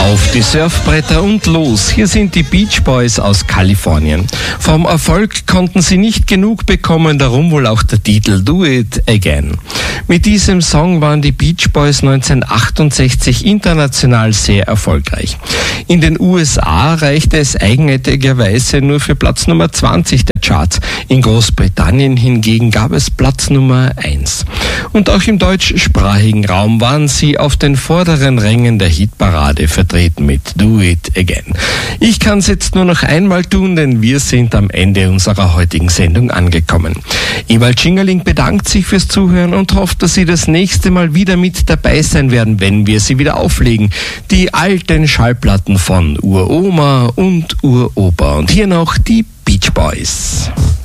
Auf die Surfbretter und los, hier sind die Beach Boys aus Kalifornien. Vom Erfolg konnten sie nicht genug bekommen, darum wohl auch der Titel Do It Again. Mit diesem Song waren die Beach Boys 1968 international sehr erfolgreich. In den USA reichte es eigenartigerweise nur für Platz Nummer 20 der Charts. In Großbritannien hingegen gab es Platz Nummer 1. Und auch im deutschsprachigen Raum waren sie auf den vorderen Rängen der Hitparade vertreten mit Do It Again. Ich kann es jetzt nur noch einmal tun, denn wir sind am Ende unserer heutigen Sendung angekommen. Ewald Schingerling bedankt sich fürs Zuhören und hofft, dass Sie das nächste Mal wieder mit dabei sein werden, wenn wir sie wieder auflegen. Die alten Schallplatten von Uroma und Uropa. Und hier noch die Beach Boys.